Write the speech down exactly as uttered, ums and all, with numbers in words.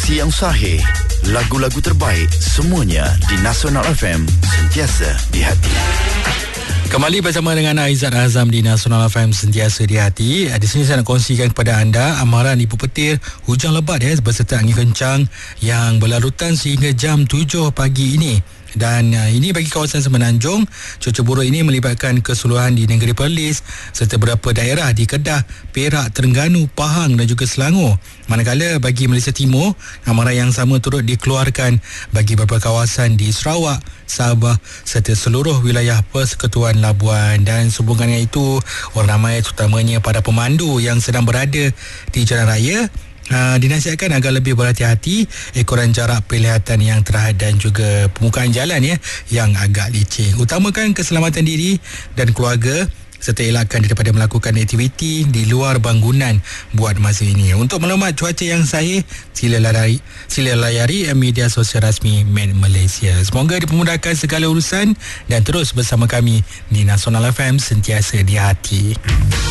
Informasi yang sahih, lagu-lagu terbaik, semuanya di Nasional F M, sentiasa di hati. Kembali bersama dengan Aizat Azam di Nasional F M, sentiasa di hati. Di sini saya nak kongsikan kepada anda amaran ibu petir hujan lebat ya, beserta angin kencang yang berlarutan sehingga jam tujuh pagi ini. Dan uh, ini bagi kawasan Semenanjung. Cuaca buruk ini melibatkan keseluruhan di negeri Perlis serta beberapa daerah di Kedah, Perak, Terengganu, Pahang dan juga Selangor. Manakala bagi Malaysia Timur, amaran yang sama turut dikeluarkan bagi beberapa kawasan di Sarawak, Sabah serta seluruh wilayah Persekutuan Labuan. Dan sehubungannya itu, orang ramai terutamanya para pemandu yang sedang berada di jalan raya Uh, dinasihatkan agar lebih berhati-hati, ekoran jarak penglihatan yang terhad dan juga permukaan jalan ya yang agak licin. Utamakan keselamatan diri dan keluarga serta elakkan daripada melakukan aktiviti di luar bangunan buat masa ini. Untuk maklumat cuaca yang sahih, sila layari, sila layari media sosial rasmi Met Malaysia. Semoga dipermudahkan segala urusan dan terus bersama kami di Nasional F M, sentiasa di hati.